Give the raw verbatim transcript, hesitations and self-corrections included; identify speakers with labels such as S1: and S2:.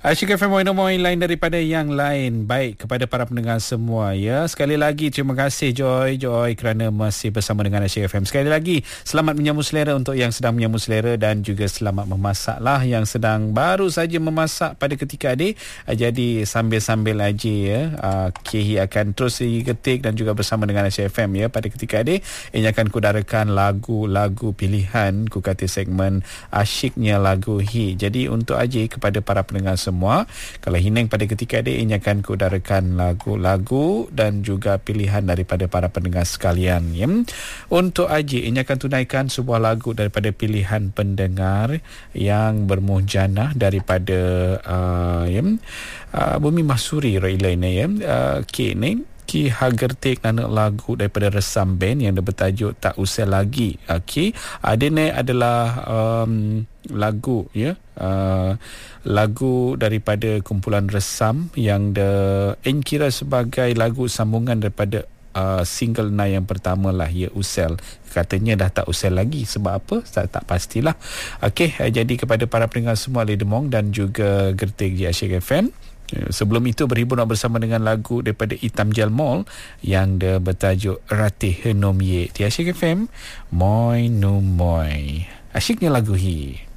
S1: Asyik F M Moin lain daripada yang lain. Baik, kepada para pendengar semua ya. Sekali lagi terima kasih Joy Joy kerana masih bersama dengan Asyik F M. Sekali lagi selamat menyambut selera untuk yang sedang menyambut selera, dan juga selamat memasaklah yang sedang baru saja memasak pada ketika adik. Jadi sambil-sambil aja ya, uh, Kehi akan terus ketik dan juga bersama dengan Asyik F M ya pada ketika adik. Ini akan kudarakan lagu-lagu pilihan ku kata segmen asyiknya lagu hit. Jadi untuk aja kepada para pendengar semua semua. Kalau Hineng pada ketika adik, ini akan kudarakan lagu-lagu dan juga pilihan daripada para pendengar sekalian ya. Untuk Aji, ini akan tunaikan sebuah lagu daripada pilihan pendengar yang bermuhjanah daripada uh, ya, uh, Bumi Mahsuri Railana ya. Uh, okay, ni Ki Hagertik anak lagu daripada Resam Band yang bertajuk Tak Usah Lagi. Okey, ada ni adalah um, lagu ya, uh, lagu daripada kumpulan Resam yang de kira sebagai lagu sambungan daripada uh, single Na yang pertama lah ya, Usel. Katanya dah tak usel lagi. Sebab apa? Tak, tak pastilah. Okey, jadi kepada para pendengar semua Ali Demong dan juga Gertik di Asyik F M, sebelum itu berhibur nak bersama dengan lagu daripada Itam Jalmol yang dia bertajuk Ratih Henom Ye di Asyik F M. Moi no moi. Asyiknya lagu hi.